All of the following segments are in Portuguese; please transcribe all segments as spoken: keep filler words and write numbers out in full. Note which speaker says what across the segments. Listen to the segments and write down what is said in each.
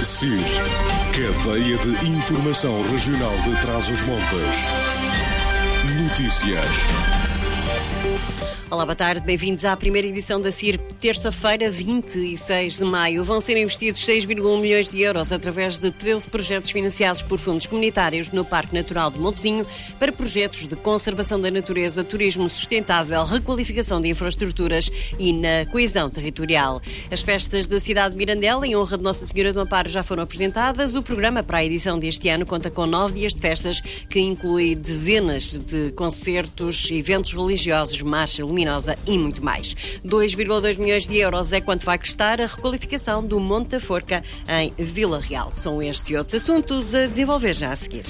Speaker 1: C I R, Cadeia de Informação Regional de Trás-os-Montes. Notícias.
Speaker 2: Olá, boa tarde, bem-vindos à primeira edição da C I R, terça-feira, vinte e seis de maio. Vão ser investidos seis vírgula um milhões de euros através de treze projetos financiados por fundos comunitários no Parque Natural de Montezinho para projetos de conservação da natureza, turismo sustentável, requalificação de infraestruturas e na coesão territorial. As festas da cidade de Mirandela, em honra de Nossa Senhora do Amparo, já foram apresentadas. O programa para a edição deste ano conta com nove dias de festas, que inclui dezenas de concertos, eventos religiosos, marcha luminosa e muito mais. dois vírgula dois milhões de euros é quanto vai custar a requalificação do Monte da Forca em Vila Real. São estes e outros assuntos a desenvolver já a seguir.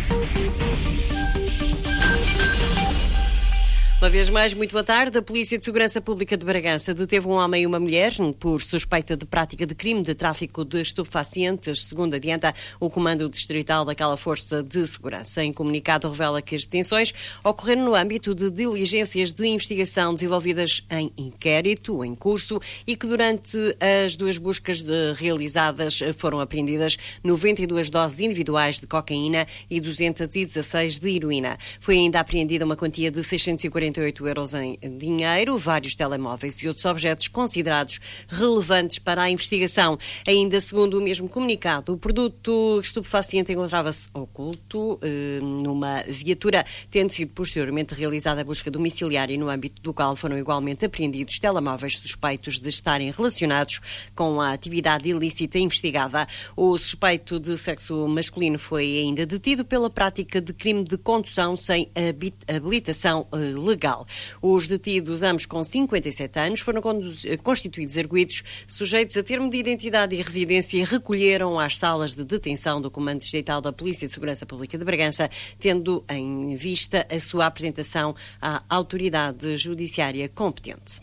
Speaker 2: Uma vez mais, muito boa tarde. A Polícia de Segurança Pública de Bragança deteve um homem e uma mulher por suspeita de prática de crime de tráfico de estupefacientes, segundo adianta o Comando Distrital daquela Força de Segurança. Em comunicado revela que as detenções ocorreram no âmbito de diligências de investigação desenvolvidas em inquérito, em curso, e que durante as duas buscas de realizadas foram apreendidas noventa e duas doses individuais de cocaína e duzentos e dezasseis de heroína. Foi ainda apreendida uma quantia de seiscentos e quarenta e oito euros em dinheiro, vários telemóveis e outros objetos considerados relevantes para a investigação. Ainda segundo o mesmo comunicado, o produto estupefaciente encontrava-se oculto eh, numa viatura, tendo sido posteriormente realizada a busca domiciliária, no âmbito do qual foram igualmente apreendidos telemóveis suspeitos de estarem relacionados com a atividade ilícita investigada. O suspeito de sexo masculino foi ainda detido pela prática de crime de condução sem habilitação eh, legal. Os detidos, ambos com cinquenta e sete anos, foram constituídos arguidos, sujeitos a termo de identidade e residência, e recolheram às salas de detenção do Comando Distrital da Polícia de Segurança Pública de Bragança, tendo em vista a sua apresentação à autoridade judiciária competente.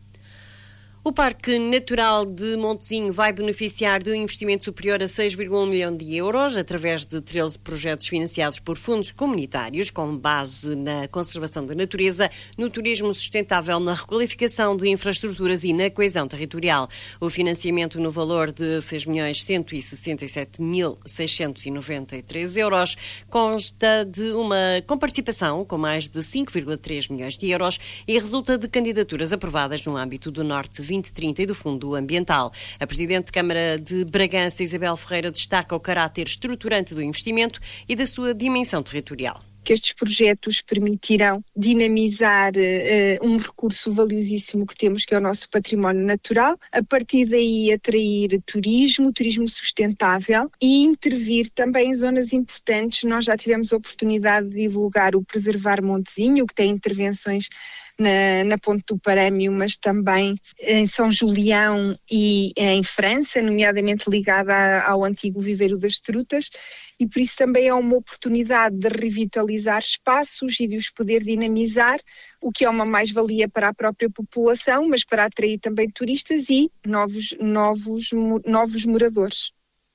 Speaker 2: O Parque Natural de Montezinho vai beneficiar de um investimento superior a seis vírgula um milhão de euros através de treze projetos financiados por fundos comunitários com base na conservação da natureza, no turismo sustentável, na requalificação de infraestruturas e na coesão territorial. O financiamento no valor de seis milhões cento e sessenta e sete mil seiscentos e noventa e três euros consta de uma comparticipação com mais de cinco vírgula três milhões de euros e resulta de candidaturas aprovadas no âmbito do Norte vinte trinta e do Fundo Ambiental. A Presidente de Câmara de Bragança, Isabel Ferreira, destaca o caráter estruturante do investimento e da sua dimensão territorial.
Speaker 3: Que estes projetos permitirão dinamizar uh, um recurso valiosíssimo que temos, que é o nosso património natural, a partir daí atrair turismo, turismo sustentável e intervir também em zonas importantes. Nós já tivemos a oportunidade de divulgar o Preservar Montezinho, que tem intervenções Na, na Ponte do Parâmio, mas também em São Julião e em França, nomeadamente ligada a, ao antigo Viveiro das Trutas, e por isso também é uma oportunidade de revitalizar espaços e de os poder dinamizar, o que é uma mais-valia para a própria população, mas para atrair também turistas e novos, novos, novos moradores.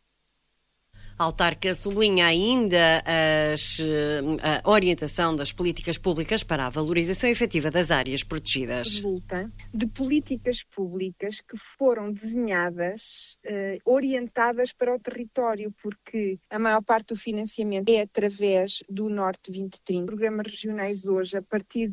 Speaker 2: A autarca sublinha ainda as, a orientação das políticas públicas para a valorização efetiva das áreas protegidas.
Speaker 3: Resulta de políticas públicas que foram desenhadas, eh, orientadas para o território, porque a maior parte do financiamento é através do Norte vinte trinta. Programas regionais hoje, a partir